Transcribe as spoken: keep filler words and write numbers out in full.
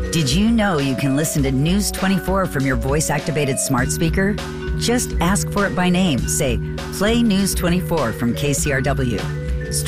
Did you know you can listen to News twenty-four from your voice-activated smart speaker? Just ask for it by name. Say, play News twenty-four from K C R W.